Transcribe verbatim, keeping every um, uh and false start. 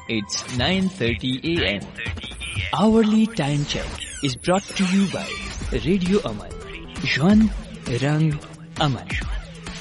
It's nine thirty a m. Hourly time check is brought to you by Radio Aman. Juan Rang Aman.